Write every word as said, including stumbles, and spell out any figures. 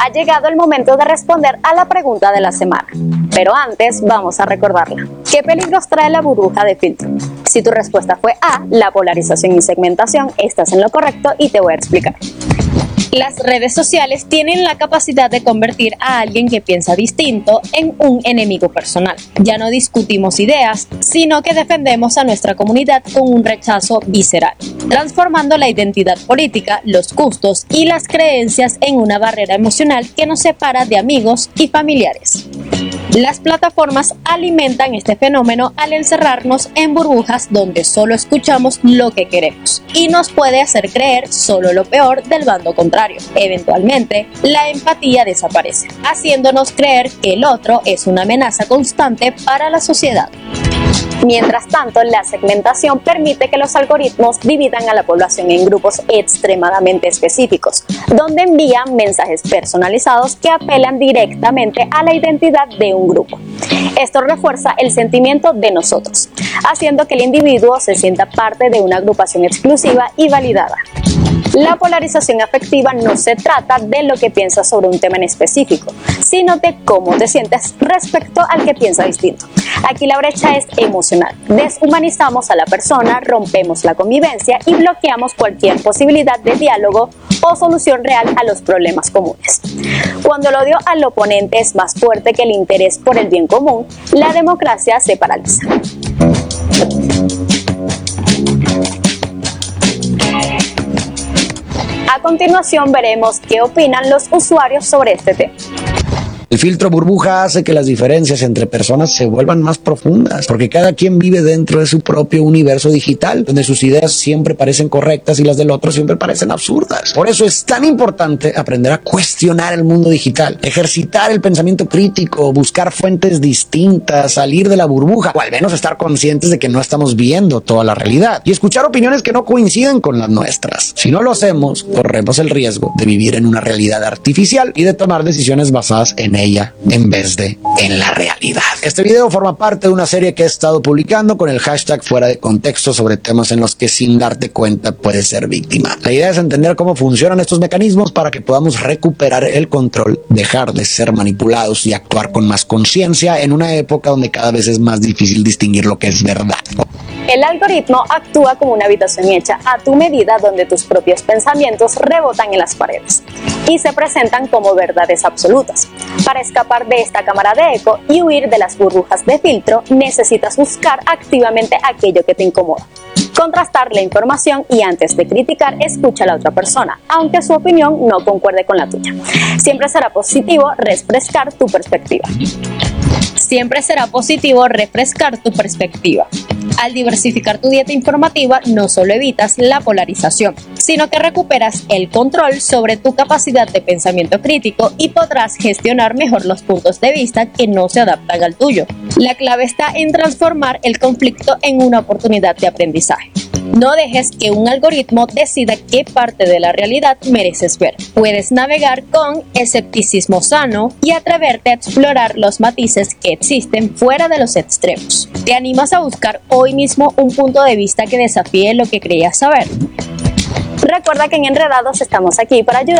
Ha llegado el momento de responder a la pregunta de la semana, pero antes vamos a recordarla. ¿Qué peligros trae la burbuja de filtro? Si tu respuesta fue A, la polarización y segmentación, estás en lo correcto y te voy a explicar. Las redes sociales tienen la capacidad de convertir a alguien que piensa distinto en un enemigo personal. Ya no discutimos ideas, sino que defendemos a nuestra comunidad con un rechazo visceral, transformando la identidad política, los gustos y las creencias en una barrera emocional que nos separa de amigos y familiares. Las plataformas alimentan este fenómeno al encerrarnos en burbujas donde solo escuchamos lo que queremos y nos puede hacer creer solo lo peor del bando contrario. Eventualmente, la empatía desaparece, haciéndonos creer que el otro es una amenaza constante para la sociedad. Mientras tanto, la segmentación permite que los algoritmos dividan a la población en grupos extremadamente específicos, donde envían mensajes personalizados que apelan directamente a la identidad de un grupo. Esto refuerza el sentimiento de nosotros, haciendo que el individuo se sienta parte de una agrupación exclusiva y validada. La polarización afectiva no se trata de lo que piensas sobre un tema en específico, sino de cómo te sientes respecto al que piensa distinto. Aquí la brecha es emocional. Deshumanizamos a la persona, rompemos la convivencia y bloqueamos cualquier posibilidad de diálogo o solución real a los problemas comunes. Cuando el odio al oponente es más fuerte que el interés por el bien común, la democracia se paraliza. A continuación veremos qué opinan los usuarios sobre este tema. El filtro burbuja hace que las diferencias entre personas se vuelvan más profundas, porque cada quien vive dentro de su propio universo digital, donde sus ideas siempre parecen correctas y las del otro siempre parecen absurdas. Por eso es tan importante aprender a cuestionar el mundo digital, ejercitar el pensamiento crítico, buscar fuentes distintas, salir de la burbuja, o al menos estar conscientes de que no estamos viendo toda la realidad, y escuchar opiniones que no coinciden con las nuestras. Si no lo hacemos, corremos el riesgo de vivir en una realidad artificial y de tomar decisiones basadas en ella en vez de en la realidad. Este video forma parte de una serie que he estado publicando con el hashtag fuera de contexto sobre temas en los que sin darte cuenta puedes ser víctima. La idea es entender cómo funcionan estos mecanismos para que podamos recuperar el control, dejar de ser manipulados y actuar con más conciencia en una época donde cada vez es más difícil distinguir lo que es verdad. El algoritmo actúa como una habitación hecha a tu medida donde tus propios pensamientos rebotan en las paredes y se presentan como verdades absolutas. Para escapar de esta cámara de eco y huir de las burbujas de filtro, necesitas buscar activamente aquello que te incomoda. Contrastar la información y antes de criticar, escucha a la otra persona, aunque su opinión no concuerde con la tuya. Siempre será positivo refrescar tu perspectiva. Siempre será positivo refrescar tu perspectiva. Al diversificar tu dieta informativa, no solo evitas la polarización, sino que recuperas el control sobre tu capacidad de pensamiento crítico y podrás gestionar mejor los puntos de vista que no se adaptan al tuyo. La clave está en transformar el conflicto en una oportunidad de aprendizaje. No dejes que un algoritmo decida qué parte de la realidad mereces ver. Puedes navegar con escepticismo sano y atreverte a explorar los matices que existen fuera de los extremos. ¿Te animas a buscar hoy mismo un punto de vista que desafíe lo que creías saber? Recuerda que en Enredados estamos aquí para ayudar.